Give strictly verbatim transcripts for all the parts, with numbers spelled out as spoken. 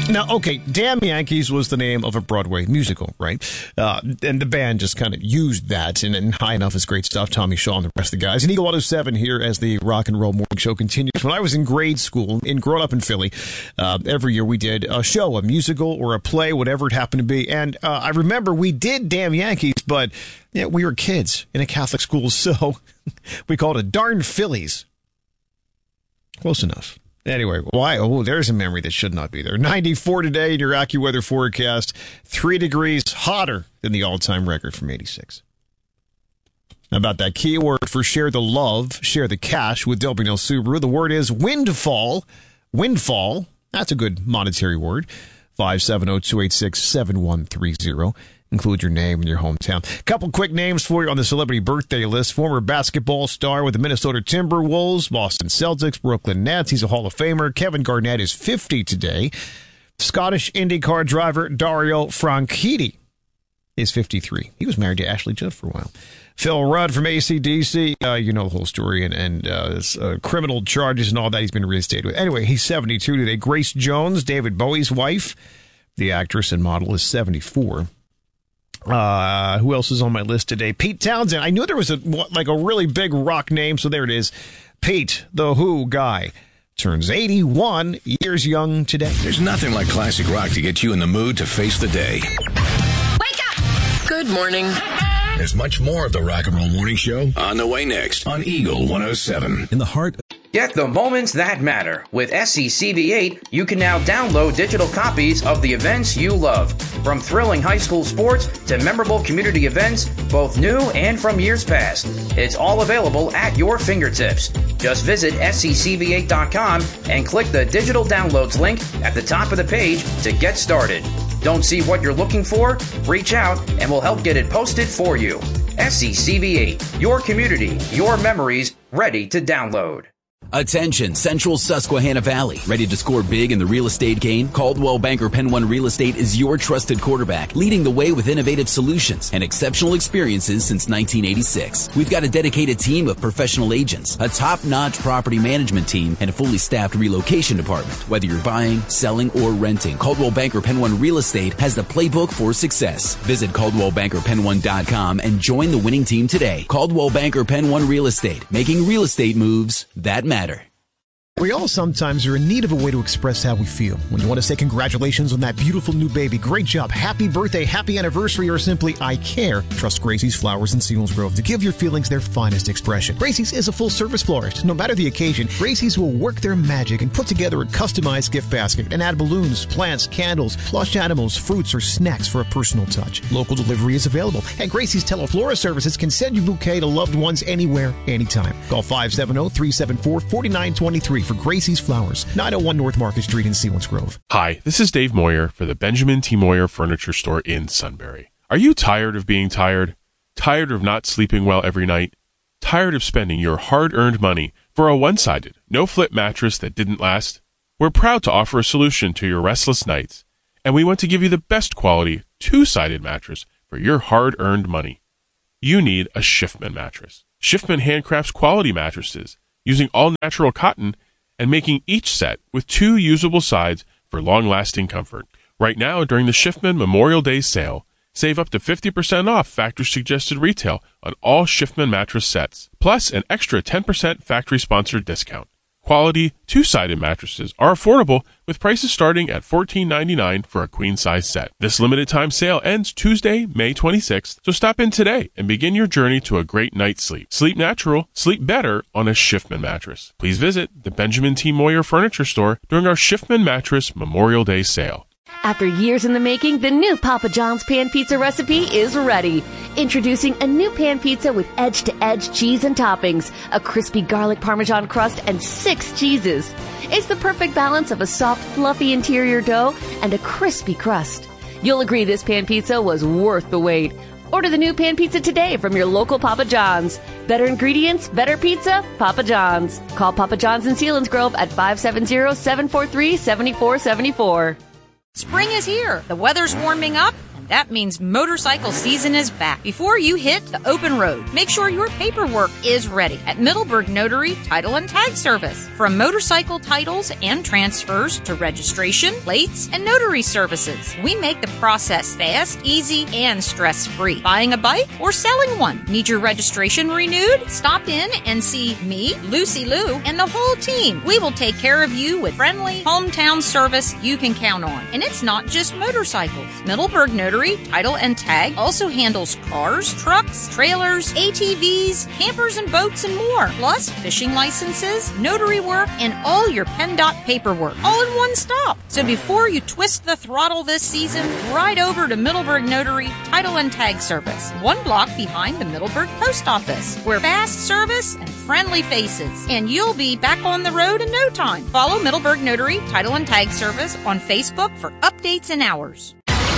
Now, okay, Damn Yankees was the name of a Broadway musical, right? Uh, and the band just kind of used that, and, and High Enough is great stuff. Tommy Shaw and the rest of the guys. And Eagle one oh seven here as the Rock and Roll Morning Show continues. When I was in grade school, in growing up in Philly, uh, every year we did a show, a musical or a play, whatever it happened to be. And uh, I remember we did Damn Yankees, but yeah, we were kids in a Catholic school, so we called it Darn Phillies. Close enough. Anyway, why? Oh, there's a memory that should not be there. ninety-four today in your AccuWeather forecast. Three degrees hotter than the all-time record from eighty-six. About that keyword for share the love, share the cash with W N L Subaru. The word is windfall. Windfall. That's a good monetary word. five seven zero, two eight six, seven one three zero. Include your name and your hometown. A couple quick names for you on the celebrity birthday list. Former basketball star with the Minnesota Timberwolves, Boston Celtics, Brooklyn Nets. He's a Hall of Famer. Kevin Garnett is fifty today. Scottish IndyCar driver Dario Franchitti is fifty-three. He was married to Ashley Judd for a while. Phil Rudd from A C D C, uh, you know the whole story, and, and uh, uh, criminal charges and all that he's been reinstated with. Anyway, he's seventy-two today. Grace Jones, David Bowie's wife, the actress and model, is seventy-four. Uh, who else is on my list today? Pete Townsend. I knew there was a like a really big rock name, so there it is. Pete, the Who guy, turns eighty-one years young today. There's nothing like classic rock to get you in the mood to face the day. Wake up! Good morning. There's much more of the Rock and Roll Morning Show on the way next on Eagle one oh seven. In the heart. Get the moments that matter. With S C C V eight, you can now download digital copies of the events you love. From thrilling high school sports to memorable community events, both new and from years past. It's all available at your fingertips. Just visit S C C V eight dot com and click the digital downloads link at the top of the page to get started. Don't see what you're looking for? Reach out and we'll help get it posted for you. S C C V eight, your community, your memories, ready to download. Attention, Central Susquehanna Valley. Ready to score big in the real estate game? Coldwell Banker Penn One Real Estate is your trusted quarterback, leading the way with innovative solutions and exceptional experiences since nineteen eighty-six. We've got a dedicated team of professional agents, a top-notch property management team, and a fully staffed relocation department. Whether you're buying, selling, or renting, Coldwell Banker Penn One Real Estate has the playbook for success. Visit Coldwell Banker Penn One dot com and join the winning team today. Coldwell Banker Penn One Real Estate, making real estate moves that matter. We all sometimes are in need of a way to express how we feel. When you want to say congratulations on that beautiful new baby, great job, happy birthday, happy anniversary, or simply I care, trust Gracie's Flowers in Selinsgrove to give your feelings their finest expression. Gracie's is a full-service florist. No matter the occasion, Gracie's will work their magic and put together a customized gift basket and add balloons, plants, candles, plush animals, fruits, or snacks for a personal touch. Local delivery is available, and Gracie's Teleflora services can send your bouquet to loved ones anywhere, anytime. Call five seven zero, three seven four, four nine two three for Gracie's Flowers, nine oh one North Market Street in Selinsgrove. Hi, this is Dave Moyer for the Benjamin T. Moyer Furniture Store in Sunbury. Are you tired of being tired? Tired of not sleeping well every night? Tired of spending your hard-earned money for a one-sided, no-flip mattress that didn't last? We're proud to offer a solution to your restless nights, and we want to give you the best quality two-sided mattress for your hard-earned money. You need a Schiffman mattress. Schiffman handcrafts quality mattresses using all-natural cotton and making each set with two usable sides for long-lasting comfort. Right now, during the Schiffman Memorial Day sale, save up to fifty percent off factory-suggested retail on all Schiffman mattress sets, plus an extra ten percent factory-sponsored discount. Quality, two-sided mattresses are affordable with prices starting at fourteen ninety-nine for a queen-size set. This limited-time sale ends Tuesday, May twenty-sixth, so stop in today and begin your journey to a great night's sleep. Sleep natural, sleep better on a Schiffman mattress. Please visit the Benjamin T. Moyer Furniture Store during our Schiffman Mattress Memorial Day sale. After years in the making, the new Papa John's Pan Pizza recipe is ready. Introducing a new pan pizza with edge-to-edge cheese and toppings, a crispy garlic parmesan crust, and six cheeses. It's the perfect balance of a soft, fluffy interior dough and a crispy crust. You'll agree this pan pizza was worth the wait. Order the new pan pizza today from your local Papa John's. Better ingredients, better pizza, Papa John's. Call Papa John's in Selinsgrove at five seven zero, seven four three, seven four seven four. Spring is here. The weather's warming up, and season. That means motorcycle season is back. Before you hit the open road, make sure your paperwork is ready at Middleburg Notary Title and Tag Service. From motorcycle titles and transfers to registration, plates, and notary services, we make the process fast, easy, and stress-free. Buying a bike or selling one? Need your registration renewed? Stop in and see me, Lucy Lou, and the whole team. We will take care of you with friendly, hometown service you can count on. And it's not just motorcycles. Middleburg Notary Title and Tag also handles cars, trucks, trailers, A T Vs, campers and boats, and more. Plus fishing licenses, notary work, and all your PennDOT paperwork, all in one stop. So before you twist the throttle this season, ride over to Middleburg Notary Title and Tag Service, one block behind the Middleburg Post Office. We're fast service and friendly faces, and you'll be back on the road in no time. Follow Middleburg Notary Title and Tag Service on Facebook for updates and hours.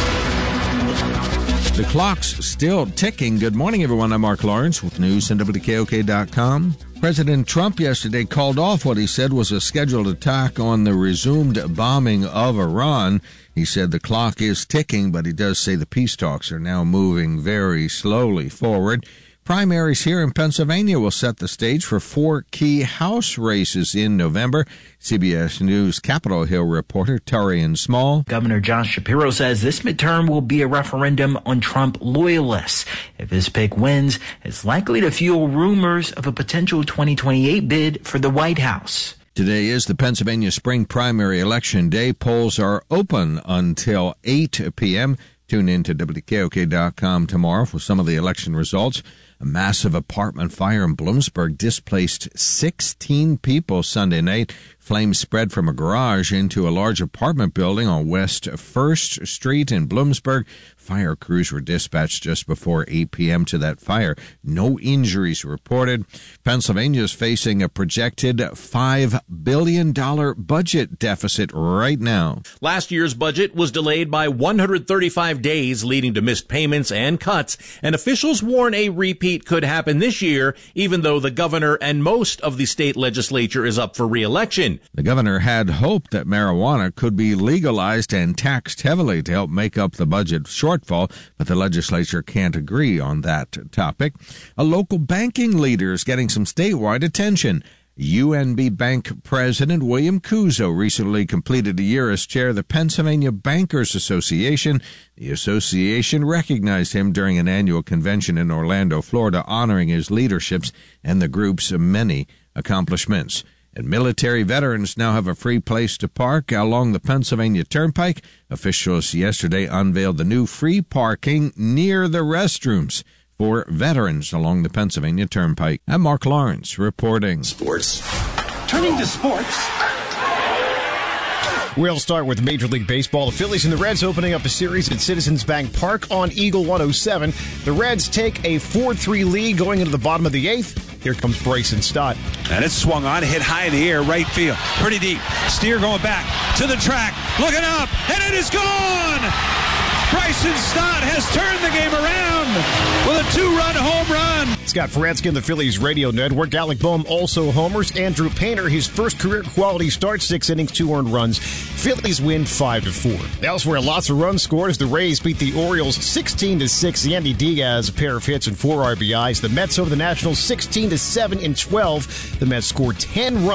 The clock's still ticking. Good morning, everyone. I'm Mark Lawrence with news on W K O K dot com. President Trump yesterday called off what he said was a scheduled attack on the resumed bombing of Iran. He said the clock is ticking, but he does say the peace talks are now moving very slowly forward. Primaries here in Pennsylvania will set the stage for four key House races in November. C B S News Capitol Hill reporter Tarian Small. Governor Josh Shapiro says this midterm will be a referendum on Trump loyalists. If his pick wins, it's likely to fuel rumors of a potential twenty twenty-eight bid for the White House. Today is the Pennsylvania spring primary election day. Polls are open until eight p.m. Tune in to W K O K dot com tomorrow for some of the election results. A massive apartment fire in Bloomsburg displaced sixteen people Sunday night. Flames spread from a garage into a large apartment building on West First Street in Bloomsburg. Fire crews were dispatched just before eight p.m. to that fire. No injuries reported. Pennsylvania is facing a projected five billion dollars budget deficit right now. Last year's budget was delayed by one hundred thirty-five days, leading to missed payments and cuts, and officials warn a repeat could happen this year, even though the governor and most of the state legislature is up for re-election. The governor had hoped that marijuana could be legalized and taxed heavily to help make up the budget shortfall, but the legislature can't agree on that topic. A local banking leader is getting some statewide attention. U N B Bank President William Kuzo recently completed a year as chair of the Pennsylvania Bankers Association. The association recognized him during an annual convention in Orlando, Florida, honoring his leaderships and the group's many accomplishments. And military veterans now have a free place to park along the Pennsylvania Turnpike. Officials yesterday unveiled the new free parking near the restrooms for veterans along the Pennsylvania Turnpike. I'm Mark Lawrence reporting. Sports. Turning to sports. We'll start with Major League Baseball. The Phillies and the Reds opening up a series at Citizens Bank Park on Eagle one oh seven. The Reds take a four three lead going into the bottom of the eighth. Here comes Bryson Stott. And it's swung on, hit high in the air, right field. Pretty deep. Steer going back to the track. Looking up, and it is gone! Bryson Stott has turned the game around with a two-run home run. Scott Faransky, the Phillies Radio Network. Alec Boehm also homers. Andrew Painter, his first career quality start, six innings, two earned runs. Phillies win five to four. Elsewhere, lots of runs scored as the Rays beat the Orioles sixteen to six. Yandy Diaz, a pair of hits and four R B Is. The Mets over the Nationals sixteen to seven in twelve. The Mets scored ten runs.